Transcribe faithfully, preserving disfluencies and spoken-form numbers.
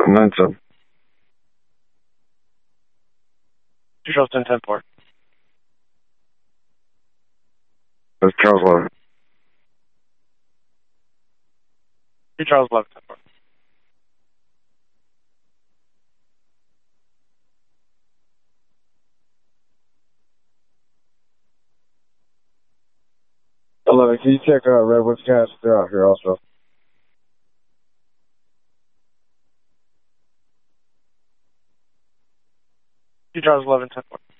nine seven. Two Charles ten ten four. That's Charles eleven. Two Charles eleven ten four. eleven, can you check uh, Redwood's cast? They're out here also. Two Charles eleven ten four.